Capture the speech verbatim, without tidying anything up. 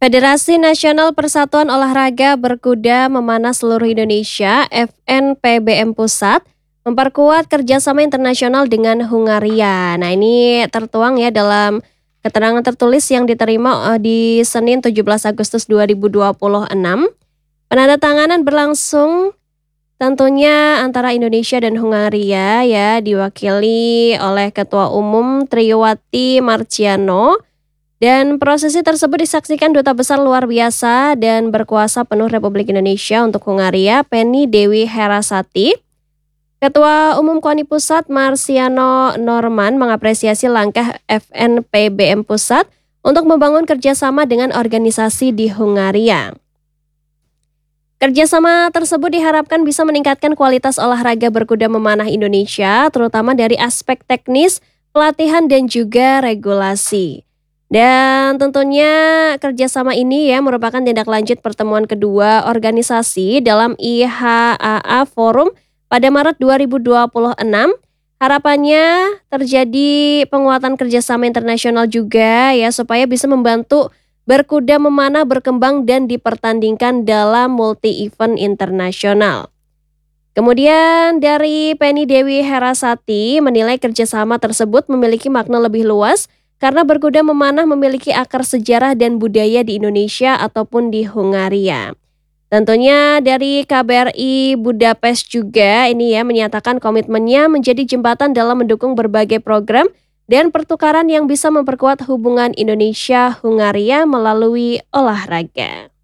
Federasi Nasional Persatuan Olahraga Berkuda Memanah Seluruh Indonesia (F N P B M) Pusat memperkuat kerjasama internasional dengan Hungaria. Nah, ini tertuang ya dalam keterangan tertulis yang diterima eh, di Senin tujuh belas Agustus dua ribu dua puluh enam. Penandatanganan berlangsung tentunya antara Indonesia dan Hungaria ya, diwakili oleh Ketua Umum Triwati Marciano. Dan prosesi tersebut disaksikan Duta Besar Luar Biasa dan Berkuasa Penuh Republik Indonesia untuk Hungaria, Penny Dewi Herasati. Ketua Umum KONI Pusat Marciano Norman mengapresiasi langkah F N P B M Pusat untuk membangun kerjasama dengan organisasi di Hungaria. Kerjasama tersebut diharapkan bisa meningkatkan kualitas olahraga berkuda memanah Indonesia, terutama dari aspek teknis, pelatihan, dan juga regulasi. Dan tentunya kerjasama ini ya merupakan tindak lanjut pertemuan kedua organisasi dalam I H A A Forum pada Maret dua ribu dua puluh enam. Harapannya terjadi penguatan kerjasama internasional juga ya supaya bisa membantu berkuda memanah berkembang dan dipertandingkan dalam multi-event internasional. Kemudian dari Penny Dewi Herasati menilai kerjasama tersebut memiliki makna lebih luas karena berkuda memanah memiliki akar sejarah dan budaya di Indonesia ataupun di Hungaria. Tentunya dari K B R I Budapest juga ini ya menyatakan komitmennya menjadi jembatan dalam mendukung berbagai program dan pertukaran yang bisa memperkuat hubungan Indonesia-Hungaria melalui olahraga.